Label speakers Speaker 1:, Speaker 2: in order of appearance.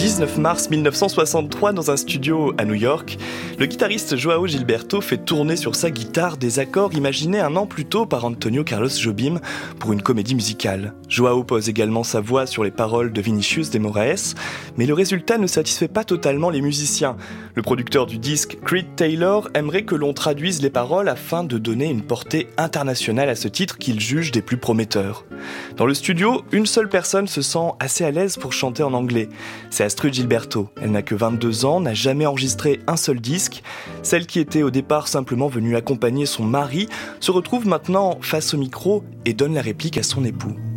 Speaker 1: 19 mars 1963 dans un studio à New York, le guitariste João Gilberto fait tourner sur sa guitare des accords imaginés un an plus tôt par Antonio Carlos Jobim pour une comédie musicale. João pose également sa voix sur les paroles de Vinicius de Moraes, mais le résultat ne satisfait pas totalement les musiciens. Le producteur du disque, Creed Taylor, aimerait que l'on traduise les paroles afin de donner une portée internationale à ce titre qu'il juge des plus prometteurs. Dans le studio, une seule personne se sent assez à l'aise pour chanter en anglais. C'est Astrud Gilberto. Elle n'a que 22 ans, n'a jamais enregistré un seul disque. Celle qui était au départ simplement venue accompagner son mari se retrouve maintenant face au micro et donne la réplique à son époux.